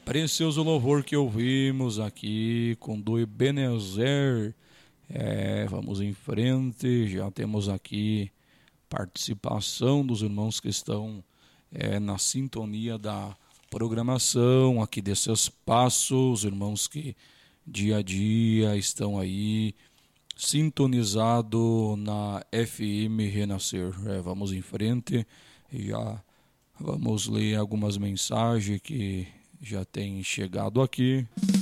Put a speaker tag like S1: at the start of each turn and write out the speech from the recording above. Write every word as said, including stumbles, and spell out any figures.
S1: Precioso louvor que ouvimos aqui com do Ebenezer. É, vamos em frente, já temos aqui participação dos irmãos que estão é, na sintonia da programação aqui desse espaço, os irmãos que dia a dia estão aí sintonizado na F M Renascer. É, vamos em frente, já vamos ler algumas mensagens que já têm chegado aqui.